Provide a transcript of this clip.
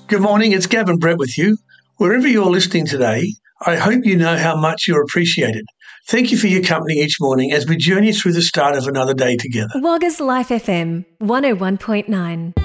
Good morning, it's Gavin Brett with you. Wherever you're listening today, I hope you know how much you're appreciated. Thank you for your company each morning as we journey through the start of another day together. Woggers Life FM 101.9.